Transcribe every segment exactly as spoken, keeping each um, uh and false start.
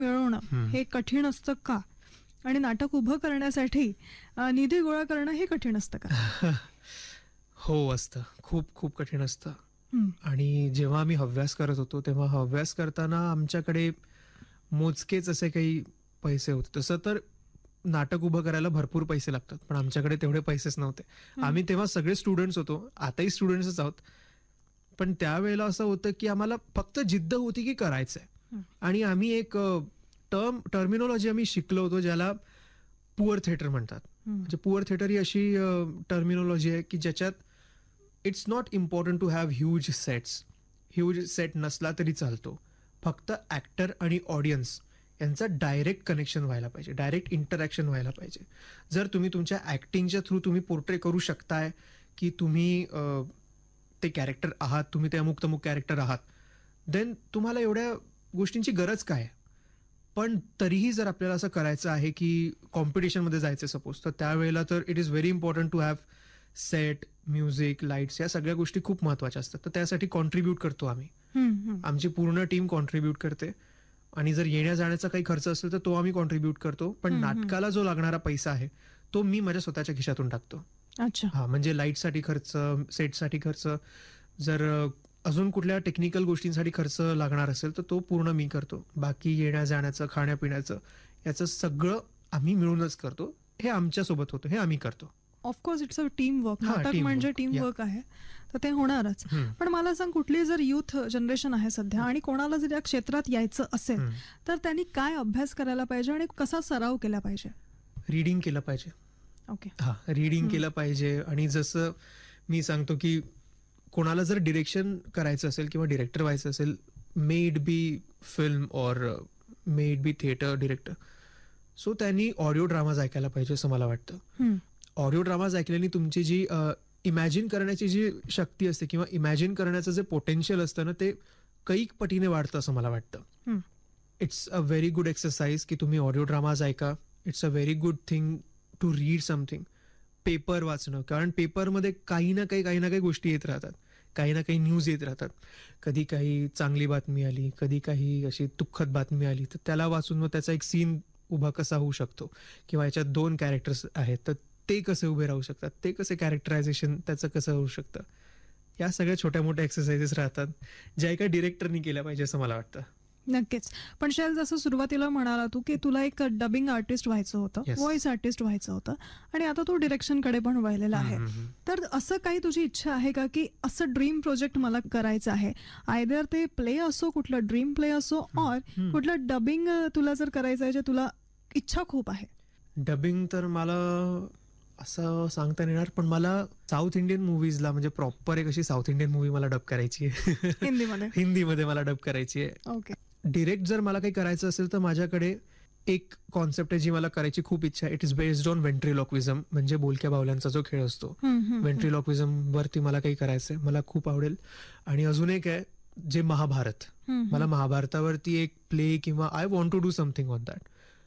मिळवणं हे कठीण असतं का? आणि नाटक उभं करण्यासाठी निधी गोळा करणं हे कठीण असतं का? हो असतं, खूप खूप कठीण असतं. आणि जेव्हा आम्ही हव्यास करत होतो तेव्हा हव्यास करताना आमच्याकडे मोजकेच असे काही पैसे होते. तसं तर नाटक उभं करायला भरपूर पैसे लागतात, पण आमच्याकडे तेवढे पैसेच नव्हते. आम्ही तेव्हा सगळे स्टुडंट्स होतो, आताही स्टुडंट्सच आहोत, पण त्यावेळेला असं होतं की आम्हाला फक्त जिद्द होती की करायचंय. आणि आम्ही एक टर्म टर्मिनॉलॉजी आम्ही शिकलो होतो ज्याला पुअर थिएटर म्हणतात. म्हणजे पुअर थिएटर ही अशी टर्मिनॉलॉजी आहे की ज्याच्यात it's not important to have huge sets. Huge set नसला तरी चालतो, फक्त ऍक्टर आणि ऑडियन्स यांचं डायरेक्ट कनेक्शन व्हायला पाहिजे, डायरेक्ट इंटरॅक्शन व्हायला पाहिजे. जर तुम्ही तुमच्या ऍक्टिंगच्या थ्रू तुम्ही पोर्ट्रे करू शकताय की तुम्ही ते कॅरेक्टर आहात, तुम्ही ते अमुक तमुक कॅरेक्टर आहात, देन तुम्हाला एवढ्या गोष्टींची गरज काय. पण तरीही जर आपल्याला असं करायचं आहे की कॉम्पिटिशनमध्ये जायचं सपोज, तर त्यावेळेला तर it is very important to have set, music, lights, या सगळ्या गोष्टी खूप महत्वाच्या असतात. तर त्यासाठी कॉन्ट्रीब्यूट करतो आम्ही, आमची पूर्ण टीम कॉन्ट्रीब्यूट करते. आणि जर येण्या जाण्याचा काही खर्च असेल तर तो आम्ही कॉन्ट्रीब्यूट करतो, पण नाटकाला जो लागणारा पैसा आहे तो मी माझ्या स्वतःच्या खिशातून टाकतो. अच्छा. हा, म्हणजे लाईटसाठी खर्च, सेटसाठी खर्च, जर अजून कुठल्या टेक्निकल गोष्टींसाठी खर्च लागणार असेल तर तो पूर्ण मी करतो. बाकी येण्या जाण्याचं, खाण्यापिण्याचं, याचं सगळं आम्ही मिळूनच करतो. हे आमच्या सोबत होतं, हे आम्ही करतो. Of course it's a team work. नाटक म्हणजे टीम वर्क आहे, तर ते होणारच. पण मला सांग, कुठली जर युथ जनरेशन आहे सध्या आणि कोणाला जर या क्षेत्रात यायचं असेल तर त्यांनी काय अभ्यास करायला पाहिजे आणि कसा सराव केला पाहिजे? रीडिंग केलं पाहिजे. ओके. हा, रीडिंग केलं पाहिजे. आणि जसं मी सांगतो की कोणाला जर डिरेक्शन करायचं असेल किंवा डिरेक्टर व्हायचं असेल, मे इट बी फिल्म और may it be theatre director, so त्यांनी ऑडिओ ड्रामाज ऐकायला पाहिजे असं मला वाटतं. ऑडिओ ड्रामाज ऐकल्याने तुमची जी इमॅजिन करण्याची जी शक्ती असते किंवा इमॅजिन करण्याचं जे पोटेन्शियल असतं ना, ते कैक पटीने वाढतं असं मला वाटतं. It's a very good exercise की तुम्ही ऑडिओ ड्रामाज ऐका. It's a very good thing to read something. Paper वाचणं, कारण पेपरमध्ये काही ना काही काही ना काही गोष्टी येत राहतात, काही ना काही न्यूज येत राहतात. कधी काही चांगली बातमी आली, कधी काही अशी दुःखद बातमी आली, तर त्याला वाचून मग त्याचा एक सीन उभा कसा होऊ शकतो, किंवा याच्यात दोन कॅरेक्टर्स आहेत तर ते कसे उभे राहू शकतात, ते कसे कॅरेक्टरायझेशन त्याचं कसं होऊ शकतं. या सगळ्या छोट्या मोठ्या एक्सरसाइजेस राहतात ज्या एका डिरेक्टरनी केल्या पाहिजे असं मला वाटतं. नक्कीच. पण शैल, जसं सुरुवातीला म्हणाला तू की तुला एक डबिंग आर्टिस्ट व्हायचं होतं, व्हॉइस आर्टिस्ट व्हायचं होतं, आणि आता तू डिरेक्शनकडे पण वळलेला आहे, तर असं काही तुझी इच्छा आहे का की असं ड्रीम प्रोजेक्ट मला करायचं आहे, आयदर ते प्ले असो, कुठलं ड्रीम प्ले असो, और कुठलं डबिंग तुला जर करायचं आहे जे तुला इच्छा खूप आहे? डबिंग तर मला असं सांगता येणार, पण मला साऊथ इंडियन मूवीजला, म्हणजे प्रॉपर एक अशी साऊथ इंडियन मूवी मला डब करायची आहे. हिंदीमध्ये हिंदीमध्ये मला डब करायची आहे. ओके. डिरेक्ट जर मला काही करायचं असेल तर माझ्याकडे एक कॉन्सेप्ट आहे जी मला करायची खूप इच्छा आहे. इट इज बेस्ड ऑन व्हेंट्रिलॉक्विझम, म्हणजे बोलक्या बावल्यांचा जो खेळ असतो, व्हेंट्रिलॉक्विझम वरती मला काही करायचंय, मला खूप आवडेल. आणि अजून एक आहे जे महाभारत, मला महाभारतावरती एक प्ले किंवा I want to do something on that.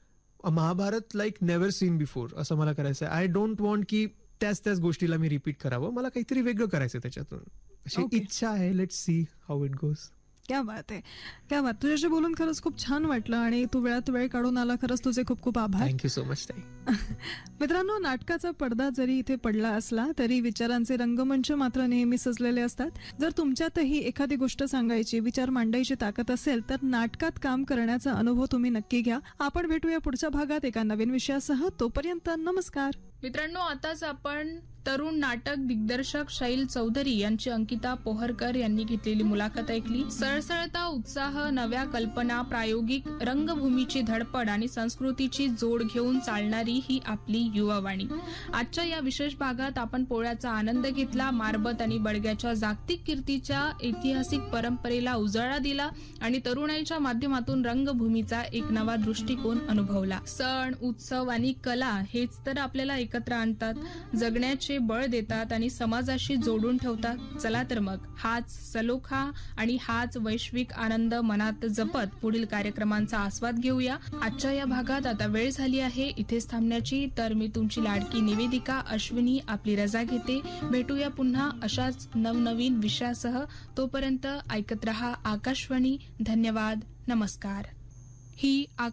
Mahabharat like never seen before असं मला करायचं आहे. आय डोंट वॉन्ट की त्याच त्याच गोष्टीला मी रिपीट करावं, मला काहीतरी वेगळं करायचं त्याच्यातून, अशी इच्छा आहे. Let's see how it goes. क्या बात आहे, क्या बात. तुझ्याशी बोलून खरंच खूप छान वाटलं आणि तू वेळात वेळ काढून आला, खरंच तुझे खूप खूप आभार. थँक्यू सो मच ताई. मित्रांनो, नाटकाचा पडदा जरी इथे पडला असला तरी विचारांचे रंगमंच मात्र नेहमी सजलेले असतात. जर तुमच्यातही एखादी गोष्ट सांगायची, विचार मांडायची ताकद असेल तर नाटकात काम करण्याचा अनुभव तुम्ही नक्की घ्या. आपण भेटूया पुढच्या भागात एका नवीन विषयासह. तोपर्यंत नमस्कार. मित्रांनो, आताच आपण तरुण नाटक दिग्दर्शक शैल चौधरी यांची अंकिता पोहरकर यांनी घेतलेली मुलाखत ऐकली. सळसळता उत्साह, नव्या कल्पना, प्रायोगिक रंगभूमीची धडपड आणि संस्कृतीची जोड घेऊन चालणारी ही आपली युवावाणी. आजच्या या विशेष भागात आपण पोळ्याचा आनंद घेतला, मारबत आणि बडग्याच्या जागतिक कीर्तीच्या ऐतिहासिक परंपरेला उजाळा दिला आणि तरुणाईच्या माध्यमातून रंगभूमीचा एक नवा दृष्टिकोन अनुभवला. सण, उत्सव आणि कला हेच तर आपल्याला एकत्र आणतात, जगण्याचे बळ देतात आणि समाजाशी जोडून ठेवतात. चला तर मग हाच सलोखा आणि हाच वैश्विक आनंद मनात जपत पुढील कार्यक्रमांचा आस्वाद घेऊया. आजच्या या भागात आता वेळ झाली आहे इथेच थांबण्याची, तर मी तुमची लाडकी निवेदिका अश्विनी आपली रजा घेते. भेटूया पुन्हा अशाच नवनवीन विषयासह. तोपर्यंत ऐकत रहा आकाशवाणी. धन्यवाद. नमस्कार. ही